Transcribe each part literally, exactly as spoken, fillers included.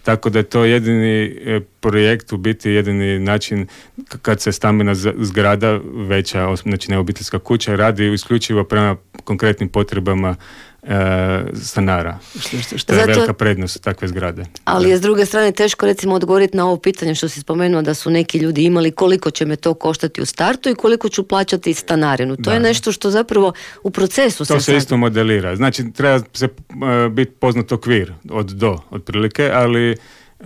Tako da je to jedini projekt, u biti jedini način kad se stambena zgrada veća, znači ne obiteljska kuća, radi isključivo prema konkretnim potrebama e, stanara, što, što, što je Zato, velika prednost takve zgrade. Ali je s druge strane teško recimo odgovoriti na ovo pitanje što si spomenuo da su neki ljudi imali koliko će me to koštati u startu i koliko ću plaćati stanarinu. To da. je nešto što zapravo u procesu se To se sad... isto modelira. Znači treba se uh, biti poznat okvir od do, otprilike, ali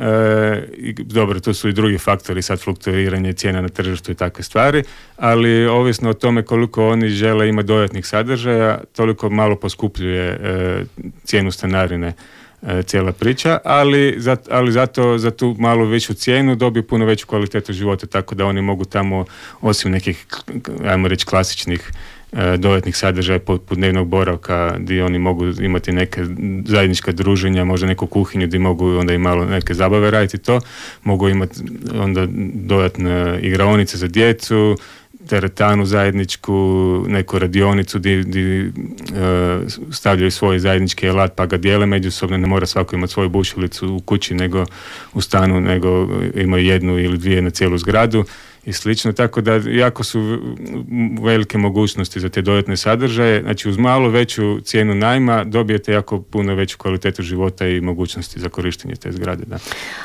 E, dobro, tu su i drugi faktori, sad fluktuiranje cijena na tržištu i takve stvari, ali ovisno o tome koliko oni žele imati dodatnih sadržaja, toliko malo poskupljuje e, cijenu stanarine e, cijela priča, ali, za, ali zato za tu malo veću cijenu dobiju puno veću kvalitetu života, tako da oni mogu tamo, osim nekih, ajmo reći, klasičnih dodatnih sadržaja poput dnevnog boravka gdje oni mogu imati neke zajednička druženja, možda neku kuhinju gdje mogu onda i malo neke zabave raditi to, mogu imati onda dodatne igraonice za djecu, teretanu zajedničku, neku radionicu gdje, gdje uh, stavljaju svoj zajednički alat pa ga dijele međusobno, ne mora svako imati svoju bušilicu u kući nego u stanu, nego imaju jednu ili dvije na cijelu zgradu i slično, tako da jako su velike mogućnosti za te dodatne sadržaje, znači uz malo veću cijenu najma dobijete jako puno veću kvalitetu života i mogućnosti za korištenje te zgrade. Da.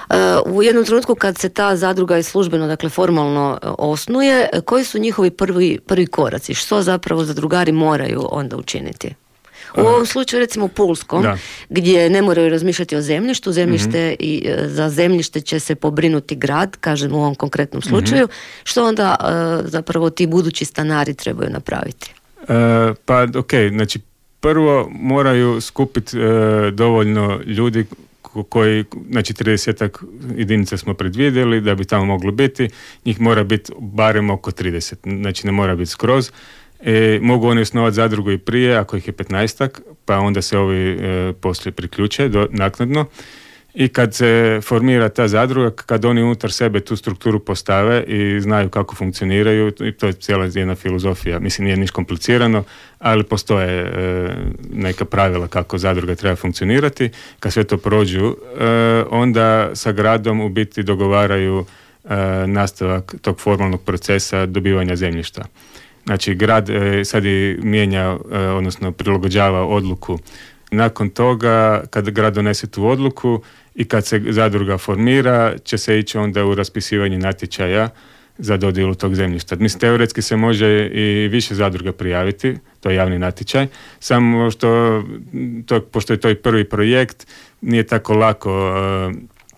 U jednom trenutku kad se ta zadruga i službeno, dakle formalno osnuje, koji su njihovi prvi, prvi koraci? Što zapravo zadrugari moraju onda učiniti? U ovom slučaju recimo Pulskom, da. gdje ne moraju razmišljati o zemljištu, zemljište mm-hmm. i za zemljište će se pobrinuti grad, kažem u ovom konkretnom slučaju, mm-hmm. što onda uh, zapravo ti budući stanari trebaju napraviti? Uh, pa ok, znači prvo moraju skupiti uh, dovoljno ljudi koji, znači tridesetak jedinica smo predvidjeli da bi tamo moglo biti, njih mora biti barem oko trideset, znači ne mora biti skroz. E, mogu oni osnovati zadrugu i prije, ako ih je petnaestak, pa onda se ovi e, poslije priključe do, naknadno. I kad se formira ta zadruga, kad oni unutar sebe tu strukturu postave i znaju kako funkcioniraju, i to je cijela jedna filozofija. Mislim, nije niš komplicirano, ali postoje e, neka pravila kako zadruga treba funkcionirati. Kad sve to prođu, e, onda sa gradom u biti dogovaraju e, nastavak tog formalnog procesa dobivanja zemljišta. Znači, grad e, sad i mijenja, e, odnosno prilagođava odluku. Nakon toga, kad grad donese tu odluku i kad se zadruga formira, će se ići onda u raspisivanje natječaja za dodjelu tog zemljišta. Mislim, teoretski se može i više zadruga prijaviti, to je javni natječaj, samo što, to, pošto je to i prvi projekt, nije tako lako e,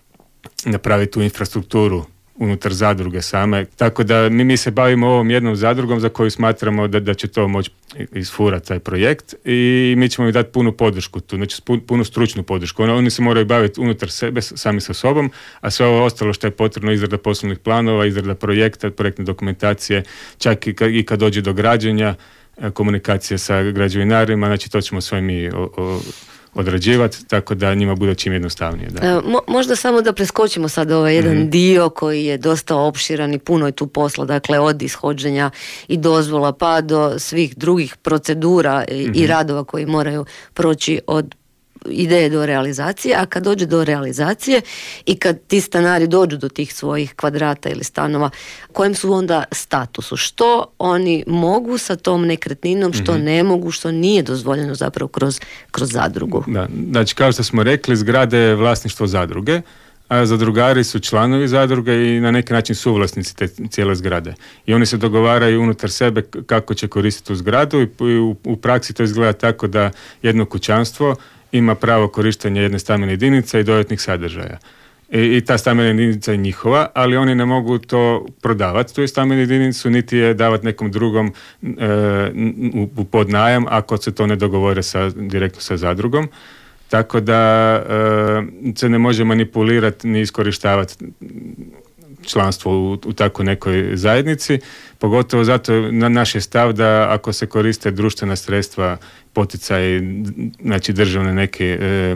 napraviti tu infrastrukturu unutar zadruge same, tako da mi, mi se bavimo ovom jednom zadrugom za koju smatramo da, da će to moći isfurati taj projekt i mi ćemo im dati punu podršku tu, znači punu stručnu podršku. Oni, oni se moraju baviti unutar sebe, sami sa sobom, a sve ovo ostalo što je potrebno, izrada poslovnih planova, izrada projekta, projektne dokumentacije, čak i kad, i kad dođe do građenja, komunikacije sa građevinarima, znači to ćemo sve mi o, o, odrađivati, tako da njima bude čim jednostavnije. Da. E, mo, možda samo da preskočimo sad ovaj jedan mm-hmm. dio koji je dosta opširan i puno je tu posla, dakle od ishođenja i dozvola pa do svih drugih procedura i, mm-hmm. i radova koji moraju proći od ideje do realizacije, a kad dođe do realizacije i kad ti stanari dođu do tih svojih kvadrata ili stanova, kojem su onda statusu? Što oni mogu sa tom nekretninom, što mm-hmm. ne mogu, što nije dozvoljeno zapravo kroz, kroz zadrugu? Da, znači kao što smo rekli, zgrade je vlasništvo zadruge, a zadrugari su članovi zadruge i na neki način suvlasnici te cijele zgrade. I oni se dogovaraju unutar sebe kako će koristiti tu zgradu i u, u praksi to izgleda tako da jedno kućanstvo ima pravo korištenja jedne stambene jedinice i dodatnih sadržaja. I, i ta stambena jedinica je njihova, ali oni ne mogu to prodavati, tu je stambenu jedinicu, niti je davati nekom drugom e, u, u podnajam ako se to ne dogovore sa, direktno sa zadrugom. Tako da e, se ne može manipulirati ni iskorištavati članstvo u, u tako nekoj zajednici, pogotovo zato na naš je stav da ako se koriste društvena sredstva, poticaj, znači državne neke e,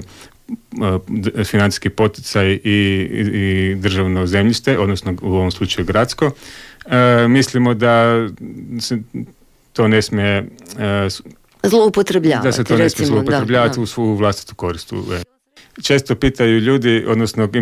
e, financijski poticaj i, i, i državno zemljište, odnosno u ovom slučaju gradsko, e, mislimo da se to ne smije e, zloupotrebljavati. Da se to ne smije zloupotrebljavati u svoju vlastitu korist. Često pitaju ljudi, odnosno